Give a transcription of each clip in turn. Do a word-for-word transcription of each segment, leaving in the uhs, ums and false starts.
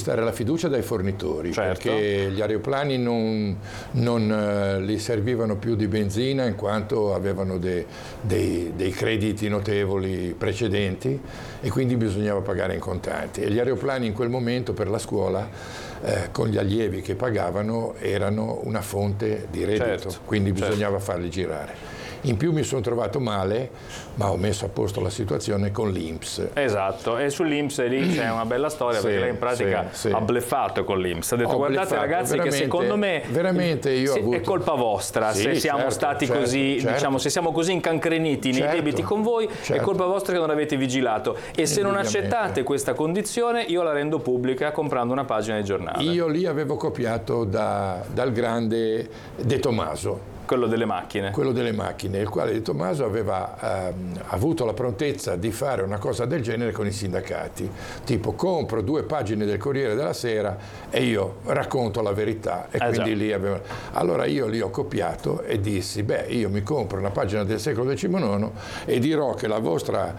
acquistare la fiducia dai fornitori, certo. perché gli aeroplani non, non eh, li servivano più di benzina in quanto avevano de, dei, dei crediti notevoli precedenti e quindi bisognava pagare in contanti. E gli aeroplani in quel momento per la scuola, eh, con gli allievi che pagavano, erano una fonte di reddito, certo. quindi bisognava certo. farli girare. In più mi sono trovato male, ma ho messo a posto la situazione con l'I N P S. Esatto, e sull'I N P S lì c'è una bella storia, Sì, perché lei in pratica sì, sì. ha bleffato con l'I N P S. Ha detto: Ho guardate bleffato, ragazzi che secondo me veramente io sì, ho avuto... è colpa vostra, sì, se siamo certo, stati certo, così, certo. diciamo, se siamo così incancreniti nei certo, debiti con voi, certo. è colpa vostra che non avete vigilato. E se non accettate questa condizione, io la rendo pubblica comprando una pagina di giornale. Io lì avevo copiato da, dal grande De Tomaso. Quello delle macchine. Quello delle macchine, il quale De Tomaso aveva ehm, avuto la prontezza di fare una cosa del genere con i sindacati, tipo compro due pagine del Corriere della Sera e io racconto la verità. E eh quindi già. lì aveva... Allora io lì ho copiato e dissi, beh, io mi compro una pagina del secolo diciannove e dirò che la vostra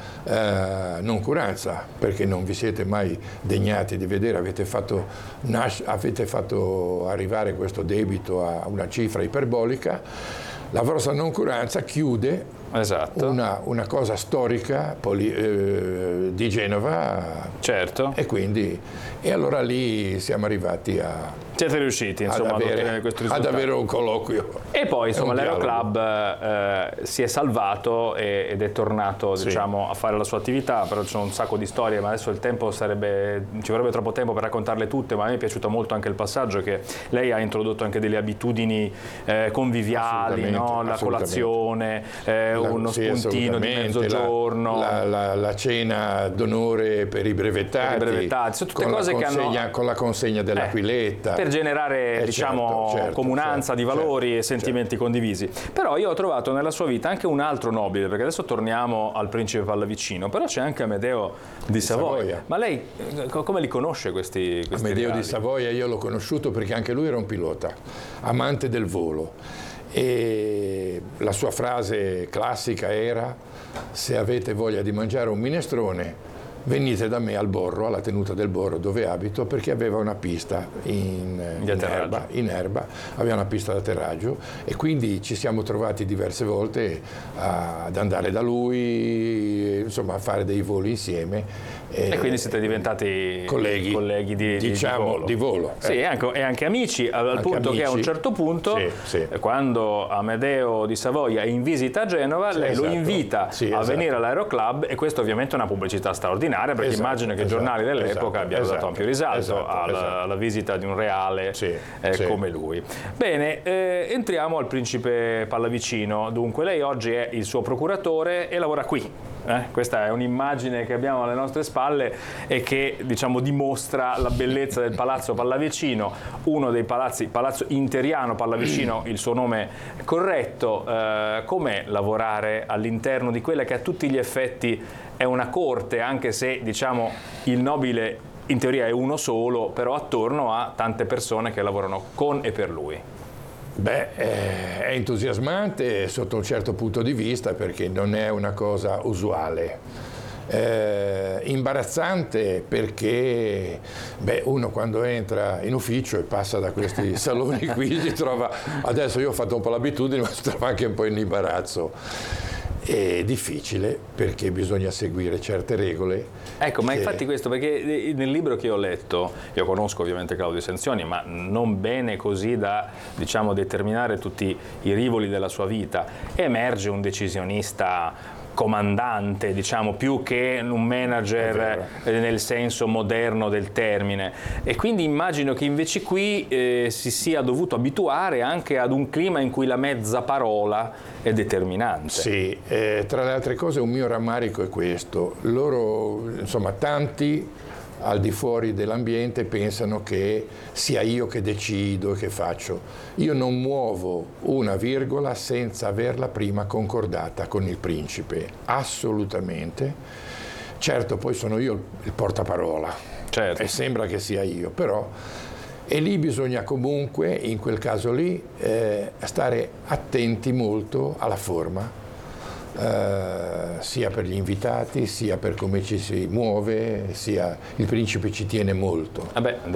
eh, noncuranza, perché non vi siete mai degnati di vedere, avete fatto, nas- avete fatto arrivare questo debito a una cifra iperbolica. La vostra noncuranza chiude esatto. una, una cosa storica poli, eh, di Genova, certo. e quindi e allora lì siamo arrivati a siete riusciti insomma, ad, ad, avere, ottenere questo ad risultato. avere un colloquio. E poi insomma l'Aeroclub dialogo. eh, si è salvato e, ed è tornato sì. diciamo, a fare la sua attività, però ci sono un sacco di storie, ma adesso il tempo sarebbe, ci vorrebbe troppo tempo per raccontarle tutte, ma a me è piaciuto molto anche il passaggio che lei ha introdotto anche delle abitudini eh, conviviali, no? La colazione, eh, la, uno sì, spuntino di mezzogiorno, la, la, la cena d'onore per i brevettati, per i brevettati. Sono tutte con, cose la consegna, che hanno con la consegna dell'Aquiletta, eh, per generare eh, diciamo certo, certo, comunanza certo, di valori certo, e sentimenti certo. condivisi. Però io ho trovato nella sua vita anche un altro nobile, perché adesso torniamo al principe Pallavicino, però c'è anche Amedeo di Savoia. Savoia. Ma lei come li conosce questi, questi Amedeo reali? di Savoia io l'ho conosciuto perché anche lui era un pilota, amante del volo, e la sua frase classica era: se avete voglia di mangiare un minestrone venite da me al Borro, alla tenuta del Borro dove abito, perché aveva una pista in, in, erba, in erba, aveva una pista d'atterraggio, e quindi ci siamo trovati diverse volte a, ad andare da lui, insomma a fare dei voli insieme. E, e quindi siete diventati colleghi, colleghi di, diciamo, di volo. Di volo sì, eh. e, anche, e anche amici, al anche punto amici. Che a un certo punto, sì, sì. quando Amedeo di Savoia è in visita a Genova, sì, lei esatto. lo invita sì, a esatto. venire all'Aeroclub, e questo ovviamente è una pubblicità straordinaria, perché esatto, immagino che i esatto, giornali dell'epoca esatto, abbiano esatto, dato ampio risalto esatto, alla, esatto. alla visita di un reale sì, eh, sì. come lui. Bene, eh, entriamo al principe Pallavicino. Dunque, lei oggi è il suo procuratore e lavora qui. Eh, questa è un'immagine che abbiamo alle nostre spalle e che diciamo dimostra la bellezza del Palazzo Pallavicino, uno dei palazzi, Palazzo Interiano Pallavicino, il suo nome corretto. Eh, com'è lavorare all'interno di quella che a tutti gli effetti è una corte, anche se diciamo il nobile in teoria è uno solo, però attorno a tante persone che lavorano con e per lui? Beh, è entusiasmante sotto un certo punto di vista, perché non è una cosa usuale. Eh, imbarazzante perché beh, uno quando entra in ufficio e passa da questi saloni qui si trova, adesso io ho fatto un po' l'abitudine, ma si trova anche un po' in imbarazzo. È difficile perché bisogna seguire certe regole. Ecco, ma che... infatti questo, perché nel libro che ho letto, io conosco ovviamente Claudio Sanzioni, ma non bene così da diciamo determinare tutti i rivoli della sua vita, emerge un decisionista comandante, diciamo, più che un manager nel senso moderno del termine, e quindi immagino che invece qui eh, si sia dovuto abituare anche ad un clima in cui la mezza parola è determinante. Sì, eh, tra le altre cose un mio rammarico è questo: loro, insomma, tanti al di fuori dell'ambiente pensano che sia io che decido e che faccio. Io non muovo una virgola senza averla prima concordata con il principe, assolutamente. Certo, poi sono io il portaparola, certo. E sembra che sia io, però e lì bisogna comunque, in quel caso lì, eh, stare attenti molto alla forma. Uh, sia per gli invitati, sia per come ci si muove, sia il principe ci tiene molto. Vabbè,